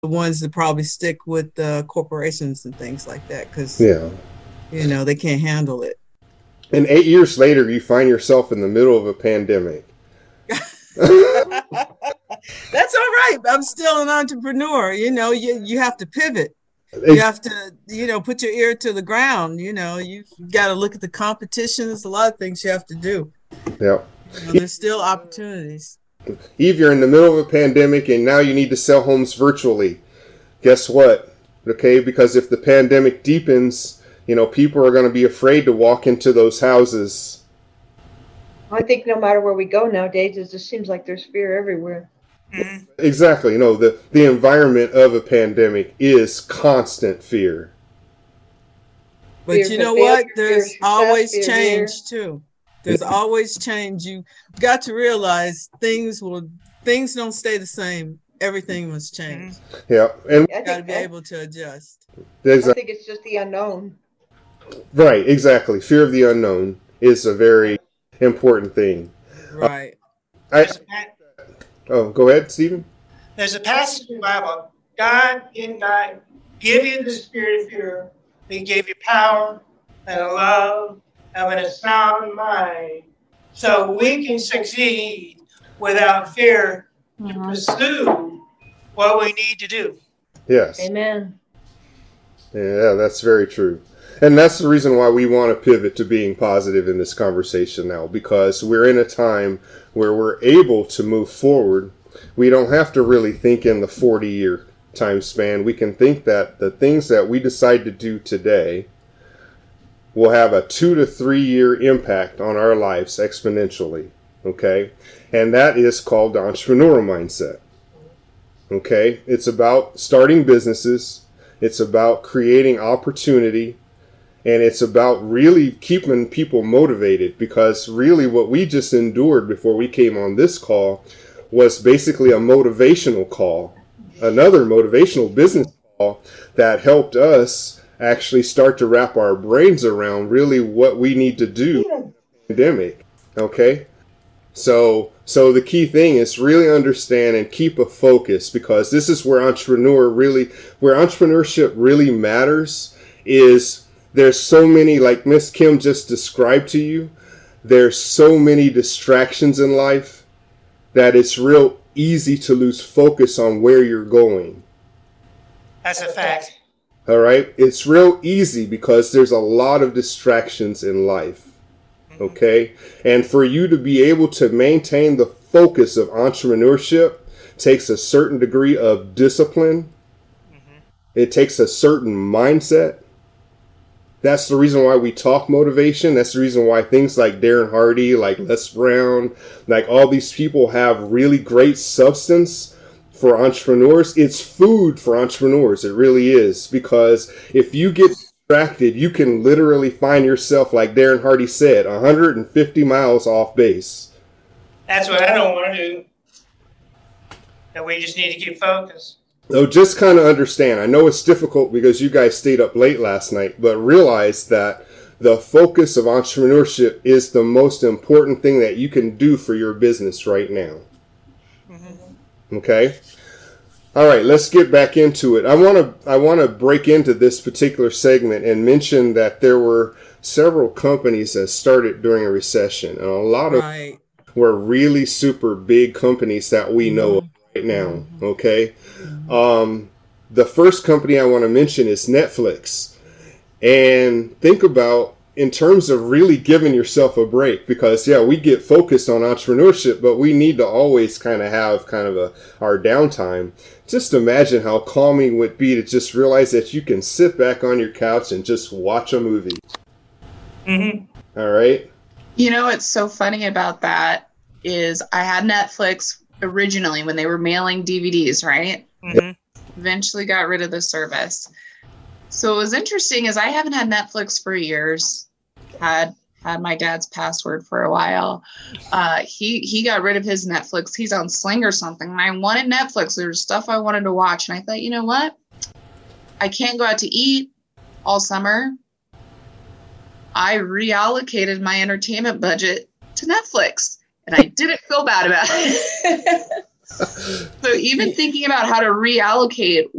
the ones that probably stick with the corporations and things like that because, Yeah. they can't handle it. And 8 years later, you find yourself in the middle of a pandemic. That's all right. I'm still an entrepreneur. You have to pivot. You have to, put your ear to the ground. You got to look at the competition. There's a lot of things you have to do. Yeah. There's still opportunities. Eve, you're in the middle of a pandemic and now you need to sell homes virtually. Guess what? Okay, because if the pandemic deepens, people are going to be afraid to walk into those houses. I think no matter where we go nowadays, it just seems like there's fear everywhere. Mm-hmm. Exactly. The environment of a pandemic is constant fear. But you know what? There's always change too. There's always change. You got to realize things don't stay the same. Everything must change. Yeah, and you got to be able to adjust. I think it's just the unknown. Right, exactly. Fear of the unknown is a very important thing. Right. Go ahead, Stephen. There's a passage in the Bible. God did not give you the spirit of fear. He gave you power and a love and a sound mind. So we can succeed without fear to pursue what we need to do. Yes. Amen. Yeah, that's very true. And that's the reason why we want to pivot to being positive in this conversation now, because we're in a time where we're able to move forward. We don't have to really think in the 40-year time span. We can think that the things that we decide to do today will have a 2 to 3 year impact on our lives exponentially. Okay? And that is called the entrepreneurial mindset. Okay? It's about starting businesses. It's about creating opportunity. And it's about really keeping people motivated, because really what we just endured before we came on this call was basically a motivational call, another motivational business call that helped us actually start to wrap our brains around really what we need to do in the pandemic. Okay? So the key thing is really understand and keep a focus, because this is where entrepreneurship really matters. Is there's so many, like Miss Kim just described to you, there's so many distractions in life that it's real easy to lose focus on where you're going. That's a fact. All right? It's real easy because there's a lot of distractions in life. Okay? And for you to be able to maintain the focus of entrepreneurship takes a certain degree of discipline. It takes a certain mindset. That's the reason why we talk motivation. That's the reason why things like Darren Hardy, like Les Brown, like all these people have really great substance for entrepreneurs. It's food for entrepreneurs. It really is. Because if you get distracted, you can literally find yourself, like Darren Hardy said, 150 miles off base. That's what I don't want to do. And we just need to keep focused. So just kind of understand, I know it's difficult because you guys stayed up late last night, but realize that the focus of entrepreneurship is the most important thing that you can do for your business right now. Okay? All right, let's get back into it. I want to break into this particular segment and mention that there were several companies that started during a recession, and a lot of were really super big companies that we know of right now. Okay? The first company I want to mention is Netflix. And think about, in terms of really giving yourself a break, because we get focused on entrepreneurship, but we need to always kind of have our downtime. Just imagine how calming it would be to just realize that you can sit back on your couch and just watch a movie. All right. What's so funny about that is I had Netflix originally when they were mailing DVDs, right? Eventually got rid of the service. So what was interesting is I haven't had Netflix for years. Had my dad's password for a while. He got rid of his Netflix. He's on Sling or something. And I wanted Netflix. There was stuff I wanted to watch. And I thought, you know what? I can't go out to eat all summer. I reallocated my entertainment budget to Netflix. And I didn't feel bad about it. So even thinking about how to reallocate